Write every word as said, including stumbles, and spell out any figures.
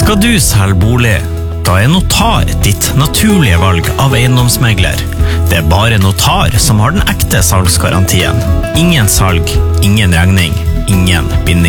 Skal du selge bolig? Da er Notar ditt naturlige valg av eiendomsmegler. Det er bare Notar som har den ekte salgsgarantien. Ingen salg, ingen regning, ingen binding.